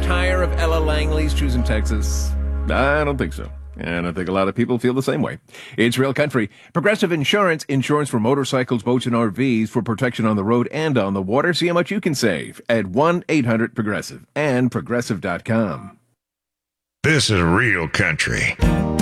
tire of Ella Langley's choosing Texas? I don't think so. And I think a lot of people feel the same way. It's Real Country. Progressive Insurance. Insurance for motorcycles, boats, and RVs for protection on the road and on the water. See how much you can save at 1-800-PROGRESSIVE and Progressive.com. This is Real Country.